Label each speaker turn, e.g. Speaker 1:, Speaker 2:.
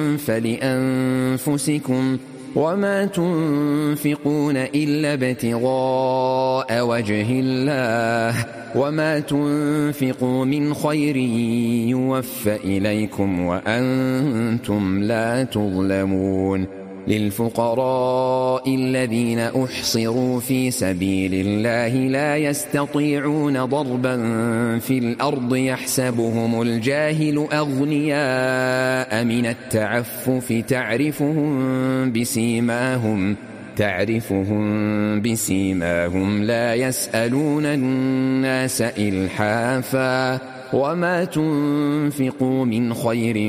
Speaker 1: فلأنفسكم وما تنفقون إلا ابتغاء وجه الله وما تنفقوا من خير يوفى إليكم وأنتم لا تظلمون للفقراء الذين أحصروا في سبيل الله لا يستطيعون ضربا في الأرض يحسبهم الجاهل أغنياء من التعفف تعرفهم بسيماهم لا يسألون الناس إلحافا وما تنفقوا من خير